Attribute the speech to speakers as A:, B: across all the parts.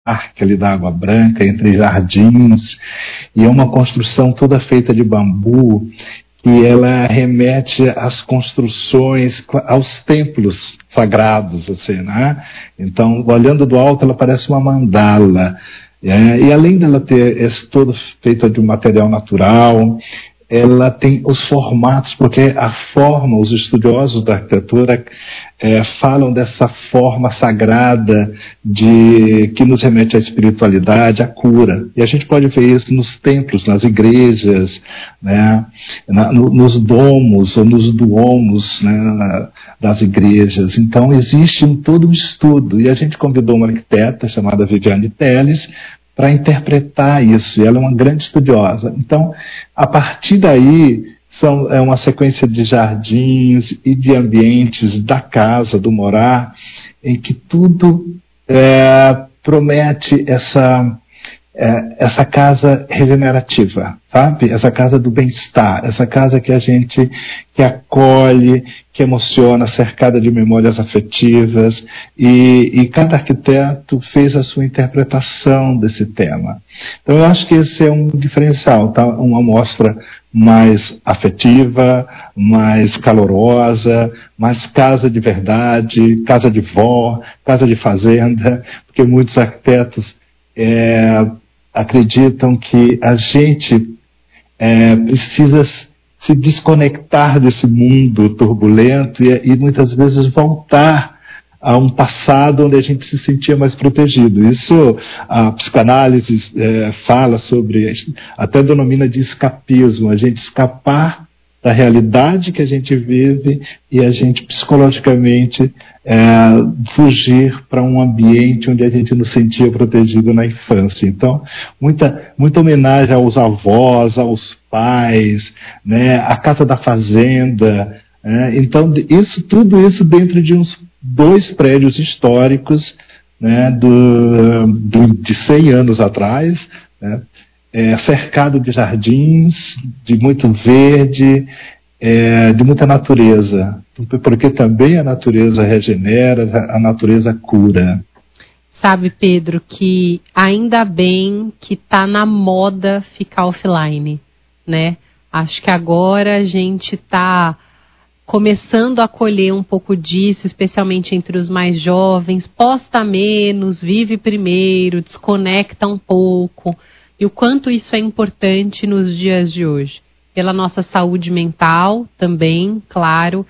A: parque ali da Água Branca, entre jardins, e é uma construção toda feita de bambu, e ela remete às construções, aos templos sagrados, assim, né? Então, olhando do alto, ela parece uma mandala. E além dela ter esse todo feito de um material natural, ela tem os formatos, porque a forma, os estudiosos da arquitetura falam dessa forma sagrada que nos remete à espiritualidade, à cura. E a gente pode ver isso nos templos, nas igrejas, né, nos domos ou nos duomos, né, das igrejas. Então existe todo um estudo, e a gente convidou uma arquiteta chamada Viviane Teles para interpretar isso, e ela é uma grande estudiosa. Então, a partir daí, é uma sequência de jardins e de ambientes da casa, do morar, em que tudo promete essa casa regenerativa, sabe? Essa casa do bem-estar, essa casa que que acolhe, que emociona, cercada de memórias afetivas, e cada arquiteto fez a sua interpretação desse tema. Então eu acho que esse é um diferencial, tá? Uma amostra mais afetiva, mais calorosa, mais casa de verdade, casa de vó, casa de fazenda, porque muitos arquitetos acreditam que a gente precisa se desconectar desse mundo turbulento e muitas vezes voltar a um passado onde a gente se sentia mais protegido. Isso a psicanálise fala sobre, até denomina de escapismo, a gente escapar da realidade que a gente vive e a gente psicologicamente fugir para um ambiente onde a gente nos sentia protegido na infância. Então, muita homenagem aos avós, aos pais, né, a casa da fazenda. Então, tudo isso dentro de uns 2 prédios históricos, né, de 100 anos atrás, né, cercado de jardins, de muito verde, de muita natureza, porque também a natureza regenera, a natureza cura.
B: Sabe, Pedro, que ainda bem que está na moda ficar offline, né? Acho que agora a gente está começando a colher um pouco disso, especialmente entre os mais jovens. Posta menos, vive primeiro, desconecta um pouco. E o quanto isso é importante nos dias de hoje. Pela nossa saúde mental também, claro.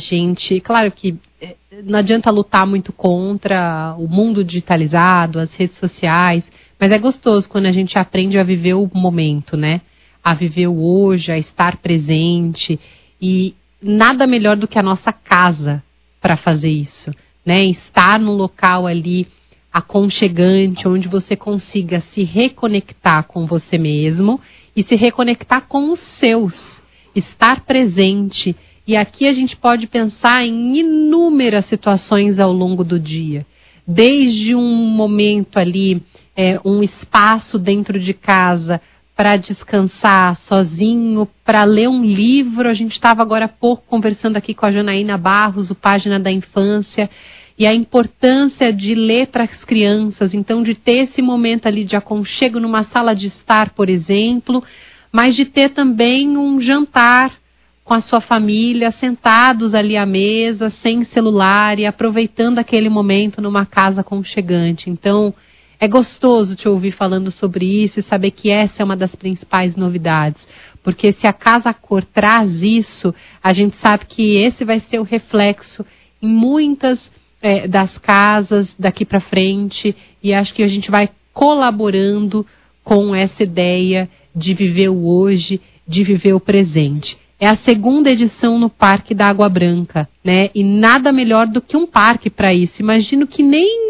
B: Claro que não adianta lutar muito contra o mundo digitalizado, as redes sociais, mas é gostoso quando a gente aprende a viver o momento, né? A viver o hoje, a estar presente. E nada melhor do que a nossa casa para fazer isso, né? Estar num local ali aconchegante, onde você consiga se reconectar com você mesmo e se reconectar com os seus, estar presente. E aqui a gente pode pensar em inúmeras situações ao longo do dia, desde um momento ali, um espaço dentro de casa para descansar sozinho, para ler um livro. A gente estava agora há pouco conversando aqui com a Janaína Barros, o Página da Infância, e a importância de ler para as crianças, então de ter esse momento ali de aconchego numa sala de estar, por exemplo, mas de ter também um jantar com a sua família, sentados ali à mesa, sem celular e aproveitando aquele momento numa casa aconchegante. Então, é gostoso te ouvir falando sobre isso e saber que essa é uma das principais novidades, porque se a Casa Cor traz isso, a gente sabe que esse vai ser o reflexo em muitas das casas daqui para frente, e acho que a gente vai colaborando com essa ideia de viver o hoje, de viver o presente. É a 2ª edição no Parque da Água Branca, né? E nada melhor do que um parque para isso. Imagino que nem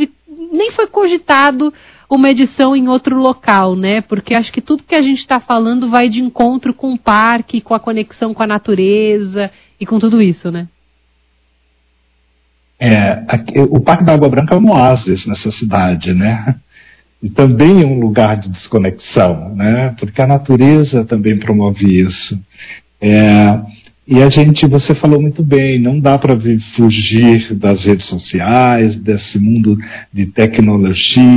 B: foi cogitado uma edição em outro local, né? Porque acho que tudo que a gente está falando vai de encontro com o parque, com a conexão com a natureza e com tudo isso, né?
A: O Parque da Água Branca é um oásis nessa cidade, né? E também é um lugar de desconexão, né? Porque a natureza também promove isso. E você falou muito bem, não dá para fugir das redes sociais, desse mundo de tecnologia,